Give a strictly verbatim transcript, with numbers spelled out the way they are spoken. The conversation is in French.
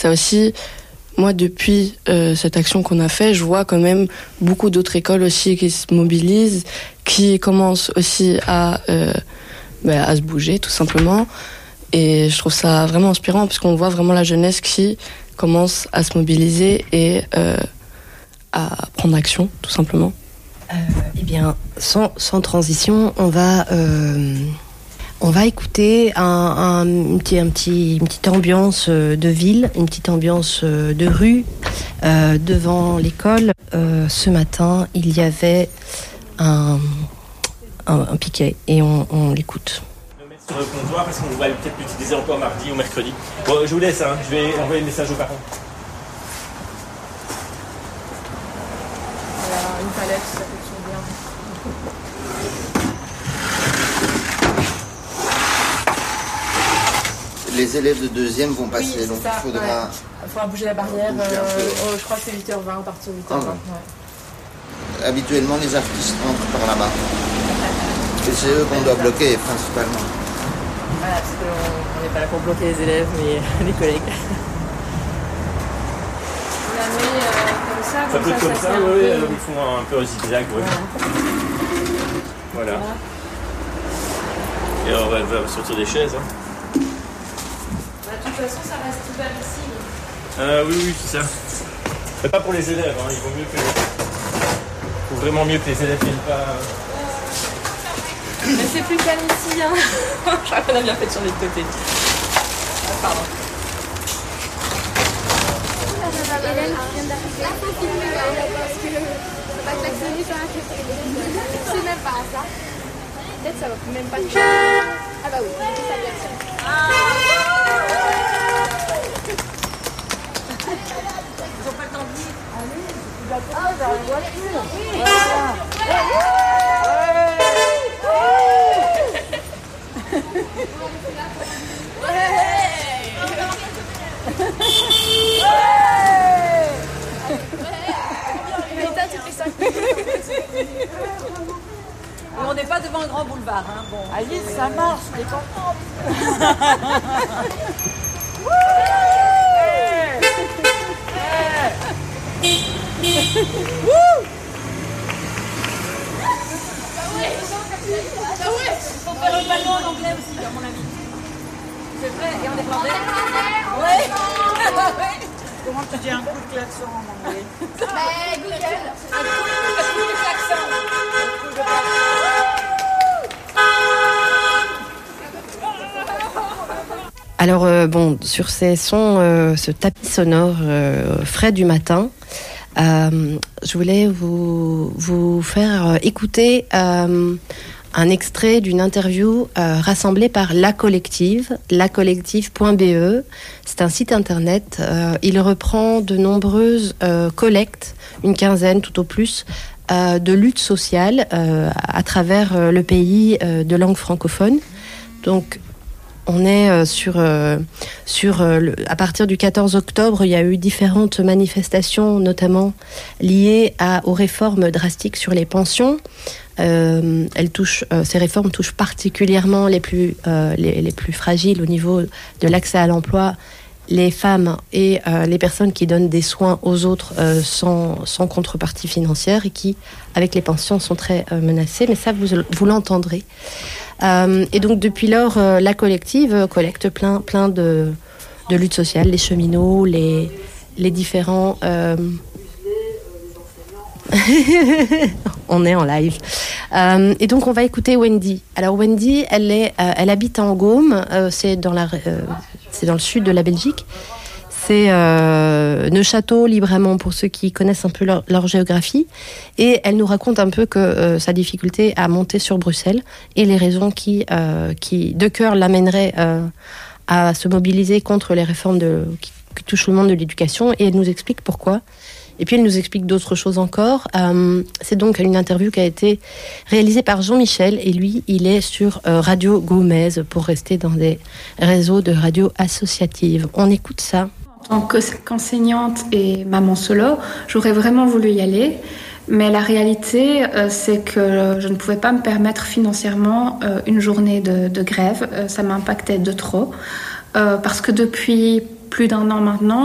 ça aussi, moi, depuis euh, cette action qu'on a fait, je vois quand même beaucoup d'autres écoles aussi qui se mobilisent, qui commencent aussi à, euh, bah, à se bouger, tout simplement. Et je trouve ça vraiment inspirant, parce qu'on voit vraiment la jeunesse qui commence à se mobiliser et euh, à prendre action, tout simplement. Euh, eh bien, sans, sans transition, on va, euh, on va écouter un, un, un petit, un petit, une petite ambiance de ville, une petite ambiance de rue euh, devant l'école. Euh, ce matin, il y avait un, un, un piquet et on, on l'écoute. Sur le comptoir parce qu'on va peut-être l'utiliser encore mardi ou mercredi. Bon, je vous laisse, hein. Je vais envoyer le message aux parents. Voilà, une palette, ça fait toujours bien. Les élèves de deuxième vont passer, oui, donc ça, il faudra... Ouais. Il faudra bouger la barrière, bouger euh, oh, je crois que c'est huit heures vingt, à partir de huit heures vingt. Ah, ouais. Habituellement, les artistes entrent par là-bas. Et c'est eux qu'on doit bloquer, principalement. Voilà, parce qu'on n'est pas là pour bloquer les élèves, mais les collègues. On la met euh, comme ça, ça comme peut ça, être comme ça, ça, ça oui, oui, oui, ils font un peu un zigzag, oui. Voilà. voilà. Et on va, va sortir des chaises. Hein. Bah, de toute façon, ça reste ouvert ici. Euh, oui, oui, c'est ça. Mais pas pour les élèves, hein. Il vaut mieux que... Il faut vraiment mieux que les élèves viennent pas... Mais c'est plus calme ici, hein. Je crois qu'on a bien fait de changer de côté. Ah, pardon. Hélène vient d'arriver. Il faut filmer parce que ça va klaxonner sur la tête. C'est même pas ça. Peut-être ça va même pas toucher. Ah bah oui, ça vient sûr. Ils ont pas le temps de dire. Allez, tu vas tourner vers la voiture. On n'est pas devant un grand boulevard, hein. Bon, Alice, ça marche, t'es contente. Il faut faire le ballon en anglais aussi, à mon avis. C'est vrai, et on est prêts. Oui. Comment tu dis un coup de klaxon en anglais? Mais Google. Un coup de klaxon. Un coup de klaxon. Alors euh, bon, sur ces sons, euh, ce tapis sonore euh, frais du matin, euh, je voulais vous, vous faire écouter euh, un extrait d'une interview euh, rassemblée par La Collective, la collective point b e. C'est un site internet. Euh, il reprend de nombreuses euh, collectes, une quinzaine tout au plus, euh, de lutte sociale euh, à travers euh, le pays euh, de langue francophone. Donc, on est euh, sur, euh, sur euh, le, à partir du quatorze octobre, il y a eu différentes manifestations, notamment liées à, aux réformes drastiques sur les pensions. Euh, elles touchent, euh, ces réformes touchent particulièrement les plus, euh, les, les plus fragiles au niveau de l'accès à l'emploi, les femmes et euh, les personnes qui donnent des soins aux autres euh, sans, sans contrepartie financière et qui, avec les pensions, sont très euh, menacées. Mais ça, vous, vous l'entendrez. Euh, et donc, depuis lors, euh, la collective collecte plein, plein de, de luttes sociales, les cheminots, les, les différents... Euh... on est en live. Euh, et donc, on va écouter Wendy. Alors, Wendy, elle, est, euh, elle habite en Gaume. Euh, c'est, dans la, euh, c'est dans le sud de la Belgique. C'est euh, Neuchâtel, Libramont, pour ceux qui connaissent un peu leur, leur géographie. Et elle nous raconte un peu que euh, sa difficulté à monter sur Bruxelles et les raisons qui, euh, qui de cœur, l'amèneraient euh, à se mobiliser contre les réformes de, qui, qui touchent le monde de l'éducation. Et elle nous explique pourquoi. Et puis elle nous explique d'autres choses encore. Euh, c'est donc une interview qui a été réalisée par Jean-Michel. Et lui, il est sur euh, Radio Gomez pour rester dans des réseaux de radio associatives. On écoute ça. En tant qu'enseignante et maman solo, j'aurais vraiment voulu y aller, mais la réalité, euh, c'est que je ne pouvais pas me permettre financièrement euh, une journée de, de grève. Euh, ça m'impactait de trop, euh, parce que depuis plus d'un an maintenant,